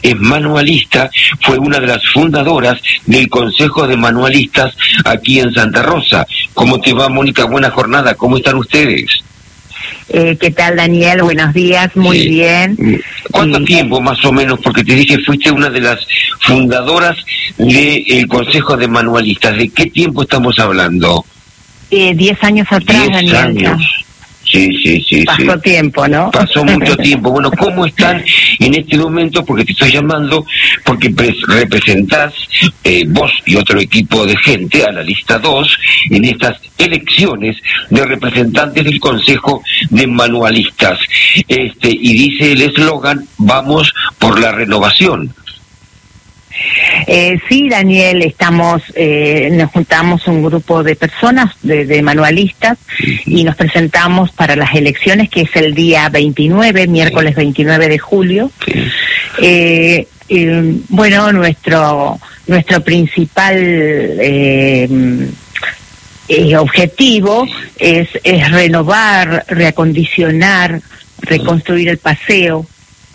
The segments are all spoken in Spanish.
es manualista, fue una de las fundadoras del Consejo de Manualistas aquí en Santa Rosa. ¿Cómo te va, Mónica? Buena jornada, ¿cómo están ustedes? ¿Qué tal, Daniel? Buenos días, muy bien. ¿Cuánto tiempo más o menos? Porque te dije, fuiste una de las fundadoras del Consejo de Manualistas. ¿De qué tiempo estamos hablando? 10 años atrás, 10 Daniel. años. Sí. Pasó tiempo, ¿no? Pasó mucho tiempo. Bueno, ¿cómo están en este momento? Porque te estoy llamando porque representás vos y otro equipo de gente a la lista 2 en estas elecciones de representantes del Consejo de Manualistas. Y dice el eslogan, vamos por la renovación. Sí, Daniel, nos juntamos un grupo de personas, de manualistas, y nos presentamos para las elecciones, que es el día 29, miércoles 29 de julio. Bueno, nuestro principal objetivo es renovar, reacondicionar, reconstruir el paseo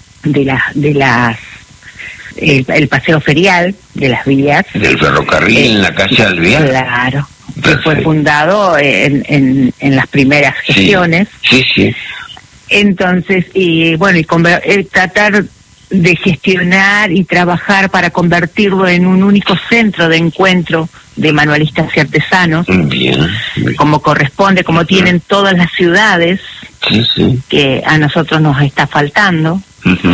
el paseo ferial de las vías del ferrocarril en la calle Alvear. Claro, que fue fundado en las primeras gestiones. Sí. Entonces, tratar de gestionar y trabajar para convertirlo en un único centro de encuentro de manualistas y artesanos, bien. Como corresponde, como tienen todas las ciudades, que a nosotros nos está faltando.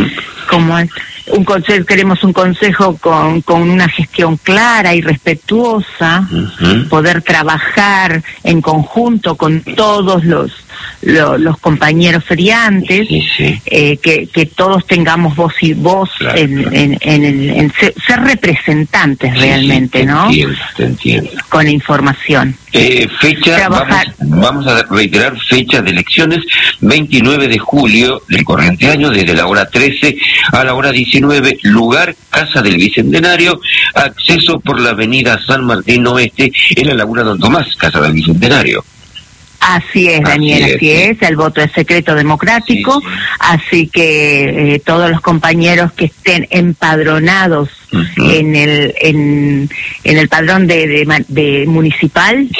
Queremos un consejo con una gestión clara y respetuosa, poder trabajar en conjunto con todos los compañeros feriantes, que todos tengamos voz y voz, claro, en ser representantes realmente, ¿no? Te entiendo. Con información. Vamos a reiterar fecha de elecciones, 29 de julio del corriente año, desde la hora 13 a la hora 19, lugar Casa del Bicentenario, acceso por la avenida San Martín Oeste, en la Laguna Don Tomás, Casa del Bicentenario. Así es, Daniel, así es. El voto es secreto democrático, así que todos los compañeros que estén empadronados en el padrón de municipal,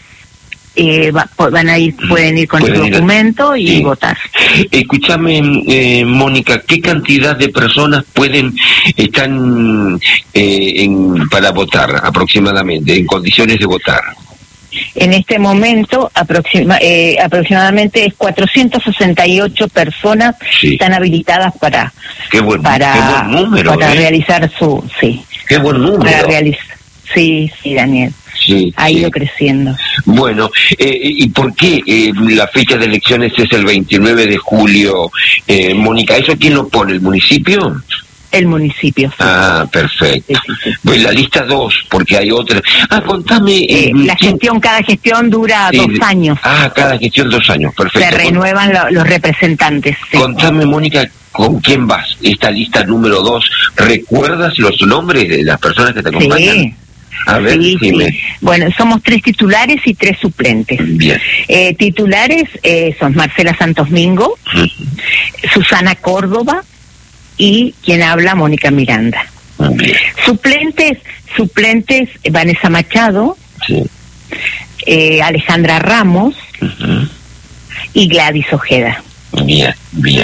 pueden ir con su documento y votar. Escúchame, Mónica, ¿qué cantidad de personas están para votar aproximadamente, en condiciones de votar? En este momento aproximadamente es 468 personas están habilitadas para qué buen número, realizar su qué buen número para realizar. Sí, Daniel. Ha ido creciendo. Bueno, ¿y por qué la fecha de elecciones es el 29 de julio, Mónica? ¿Eso quién lo pone, el municipio? El municipio. Sí. Ah, perfecto. Sí. Pues la lista 2, porque hay otra. Contame. Cada gestión dura 2 años. Cada gestión 2 años, perfecto. Se renuevan los representantes. Sí. Contame, Mónica, ¿con quién vas? Esta lista número 2, ¿recuerdas los nombres de las personas que te acompañan? Sí. A ver, dime. Sí. Bueno, somos 3 titulares y 3 suplentes. Bien. Titulares son Marcela Santos Mingo, Susana Córdoba y quien habla, Mónica Miranda. Bien. Suplentes Vanessa Machado, Alejandra Ramos y Gladys Ojeda. Bien.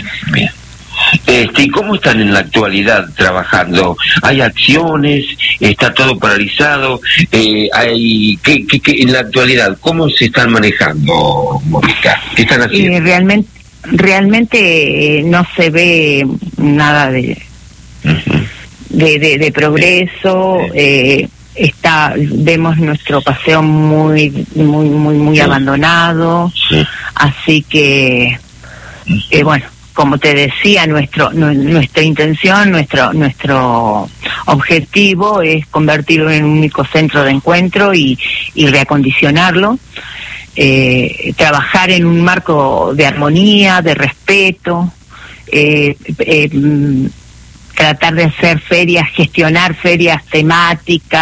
¿Y cómo están en la actualidad trabajando? ¿Hay acciones? ¿Está todo paralizado? ¿Qué en la actualidad cómo se están manejando, Mónica? ¿Qué están haciendo? Realmente no se ve nada de progreso. Vemos nuestro paseo muy abandonado, así que bueno, como te decía, nuestra intención, nuestro objetivo es convertirlo en un único centro de encuentro y reacondicionarlo, trabajar en un marco de armonía, de respeto, tratar de hacer gestionar ferias temáticas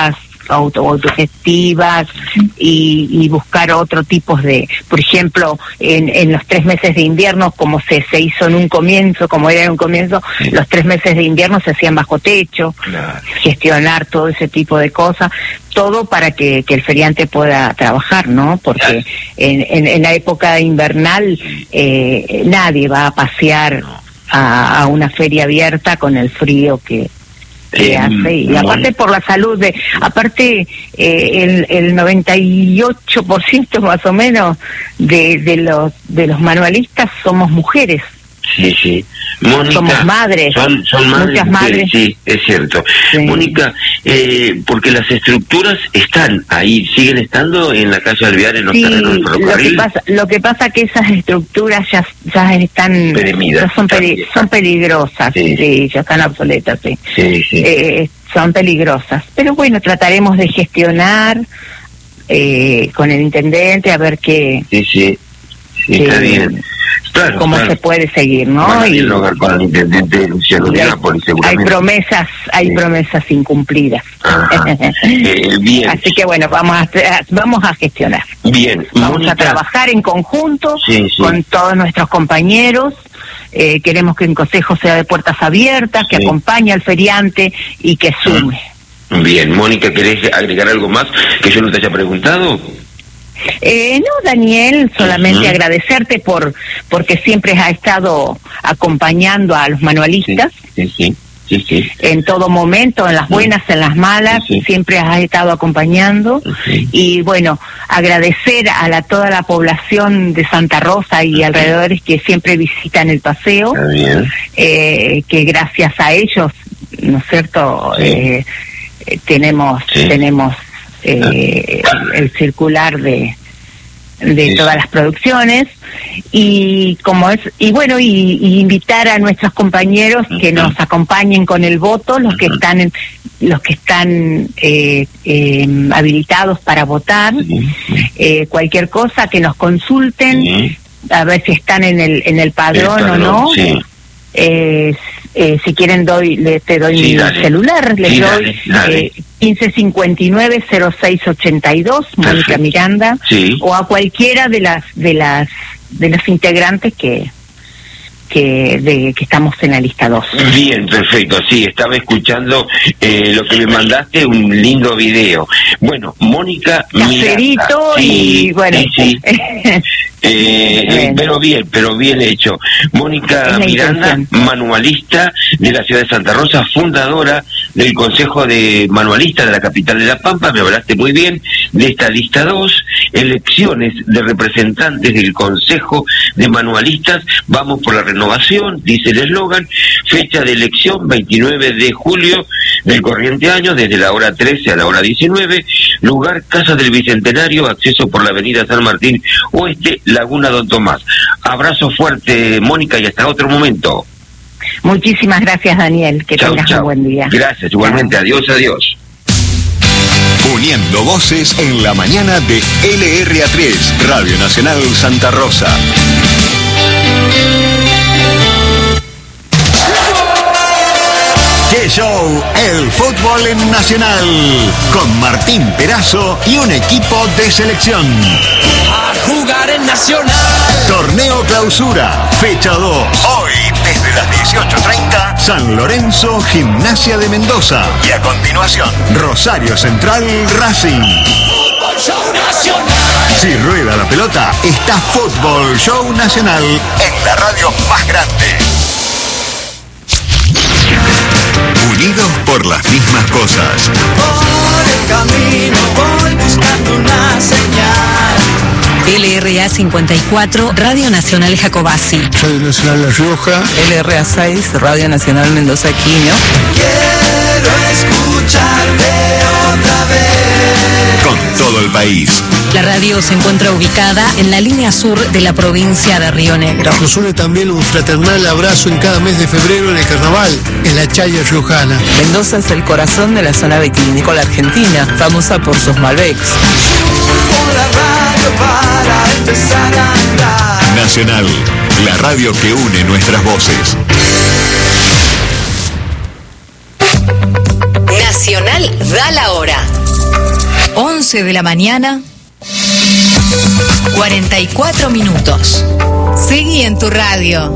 autogestivas y buscar otro tipo de, por ejemplo, en los 3 meses de invierno, como se hizo en un comienzo, como era en un comienzo, los 3 meses de invierno se hacían bajo techo, gestionar todo ese tipo de cosas, todo para que el feriante pueda trabajar, ¿no? Porque en la época invernal nadie va a pasear a una feria abierta con el frío que hace, y aparte por la salud aparte el 98% más o menos de los manualistas somos mujeres. Sí. Mónica, somos madres, son madres, muchas madres. Sí, es cierto. Sí. Mónica, porque las estructuras están ahí, siguen estando en la calle Alvear, en los terrenos del ferrocarril. Lo que pasa que esas estructuras ya están, ya son peligrosas, sí, ya están obsoletas, sí. Son peligrosas, pero bueno, trataremos de gestionar con el intendente a ver qué. Sí, está bien. Claro, cómo se puede seguir, ¿no? Bueno, y el hogar con el intendente Luciano Nápoles, seguramente. Hay promesas incumplidas. Bien. Así que bueno, vamos a gestionar. Bien. Vamos a trabajar en conjunto con todos nuestros compañeros. Queremos que el consejo sea de puertas abiertas, que acompañe al feriante y que sume. Bien, Mónica, ¿querés agregar algo más que yo no te haya preguntado? No, Daniel, solamente agradecerte porque siempre has estado acompañando a los manualistas. Sí. En todo momento, en las buenas, en las malas, siempre has estado acompañando. Y bueno, agradecer a toda la población de Santa Rosa y alrededores que siempre visitan el paseo, que gracias a ellos, ¿no es cierto?, tenemos el circular de todas las producciones, y y invitar a nuestros compañeros que nos acompañen con el voto, los que están habilitados para votar, cualquier cosa que nos consulten, a ver si están en el padrón o no. Si quieren te doy mi celular, les doy 1559-0682, Mónica Miranda, o a cualquiera de las integrantes que estamos en la lista 2. Bien, perfecto, sí, estaba escuchando lo que me mandaste, un lindo video. Bueno, Mónica Caserito y bueno. Pero bien hecho. Mónica Miranda, manualista de la ciudad de Santa Rosa, fundadora del Consejo de Manualistas de la capital de La Pampa. Me hablaste muy bien de esta lista 2, elecciones de representantes del Consejo de Manualistas. Vamos por la renovación, dice el eslogan. Fecha de elección 29 de julio del corriente año, desde la hora 13 a la hora 19. Lugar, Casa del Bicentenario, acceso por la avenida San Martín Oeste, Laguna Don Tomás. Abrazo fuerte, Mónica, y hasta otro momento. Muchísimas gracias, Daniel. Que tengas un buen día. Gracias, igualmente. Adiós. Uniendo voces en la mañana de LRA3, Radio Nacional Santa Rosa. ¡Qué show! El fútbol en Nacional, con Martín Perazo y un equipo de selección. A jugar en Nacional. Torneo Clausura, fecha 2. Hoy, desde las 18:30, San Lorenzo, Gimnasia de Mendoza. Y a continuación, Rosario Central, Racing. Fútbol Show Nacional. Si rueda la pelota, está Fútbol Show Nacional en la radio más grande. Unidos por las mismas cosas. Por el camino voy buscando una señal. LRA 54, Radio Nacional Jacobasi. Radio Nacional La Rioja. LRA 6, Radio Nacional Mendoza Quino. Quiero escucharte otra vez. Con todo el país. La radio se encuentra ubicada en la línea sur de la provincia de Río Negro. Nos une también un fraternal abrazo en cada mes de febrero en el carnaval, en la Chaya Riojana. Mendoza es el corazón de la zona vitivinícola argentina, famosa por sus Malbecs. Por la radio para empezar a hablar. Nacional, la radio que une nuestras voces. Nacional da la hora. 11 de la mañana, 44 minutos. Seguí en tu radio.